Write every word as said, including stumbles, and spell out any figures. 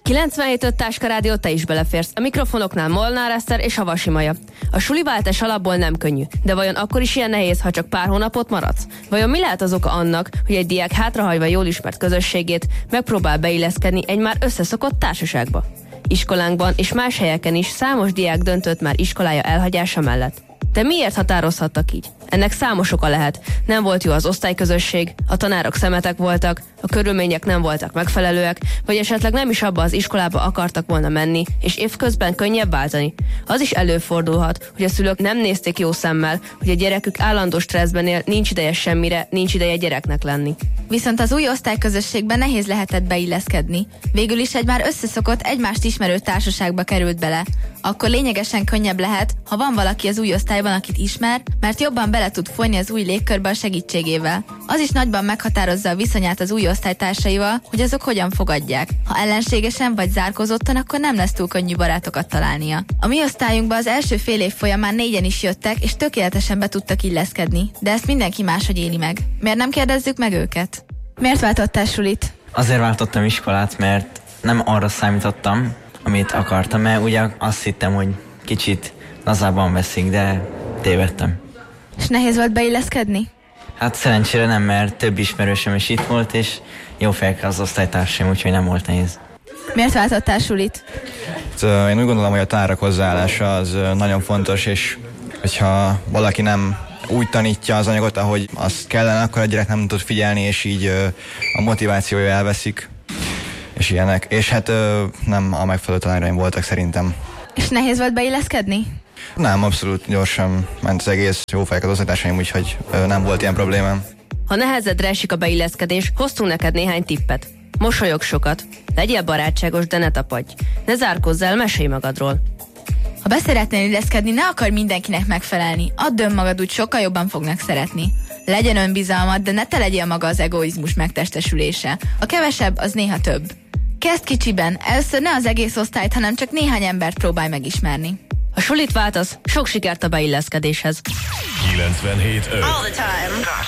kilencvenhét öt Táska Rádió, te is beleférsz. A mikrofonoknál Molnár Eszter és Havasi Maja. A suliváltás alapból nem könnyű, de vajon akkor is ilyen nehéz, ha csak pár hónapot maradsz? Vajon mi lehet az oka annak, hogy egy diák hátrahagyva jól ismert közösségét megpróbál beilleszkedni egy már összeszokott társaságba? Iskolánkban és más helyeken is számos diák döntött már iskolája elhagyása mellett. De miért határozhattak így? Ennek számos oka lehet. Nem volt jó az osztályközösség, a tanárok szemetek voltak, a körülmények nem voltak megfelelőek, vagy esetleg nem is abba az iskolába akartak volna menni, és évközben könnyebb váltani. Az is előfordulhat, hogy a szülők nem nézték jó szemmel, hogy a gyerekük állandó stresszben él, nincs ideje semmire, nincs ideje gyereknek lenni. Viszont az új osztályközösségben nehéz lehetett beilleszkedni. Végül is egy már összeszokott, egymást ismerő társaságba került bele. Akkor lényegesen könnyebb lehet, ha van valaki az új osztályban, akit ismer, mert jobban bele tud folyni az új légkörbe a segítségével. Az is nagyban meghatározza a viszonyát az új osztálytársaival, hogy azok hogyan fogadják. Ha ellenségesen vagy zárkózottan, akkor nem lesz túl könnyű barátokat találnia. A mi osztályunkban az első fél év folyamán négyen is jöttek, és tökéletesen be tudtak illeszkedni, de ezt mindenki máshogy éli meg. Miért nem kérdezzük meg őket? Miért váltottál sulit? Azért váltottam iskolát, mert nem arra számítottam, amit akartam, mert ugye azt hittem, hogy kicsit lazábban veszik, de tévedtem. És nehéz volt beilleszkedni? Hát szerencsére nem, mert több ismerősöm is itt volt, és jó fejek az osztálytársaim, úgyhogy nem volt nehéz. Miért váltottál sulit? Én úgy gondolom, hogy a tanárok hozzáállása az nagyon fontos, és hogyha valaki nem úgy tanítja az anyagot, ahogy azt kellene, akkor a gyerek nem tud figyelni, és így a motivációja elveszik, és ilyenek. És hát nem a megfelelő tanáraim voltak szerintem. És nehéz volt beilleszkedni? Nem, abszolút gyorsan ment az egész, jó fejek az osztálytársaim, úgyhogy nem volt ilyen problémám. Ha nehezedre esik a beilleszkedés, hoztunk neked néhány tippet. Mosolyog sokat, legyél barátságos, de ne tapadj. Ne zárkózz el, mesélj magadról. Ha beszeretnél illeszkedni, ne akarj mindenkinek megfelelni. Add önmagad, úgy sokkal jobban fognak szeretni. Legyen önbizalmad, de ne te legyél maga az egoizmus megtestesülése. A kevesebb, az néha több. Kezd kicsiben, először ne az egész osztályt, hanem csak néhány embert próbálj megismerni. Ha sulit váltasz, sok sikert a beilleszkedéshez. kilencvenhét öt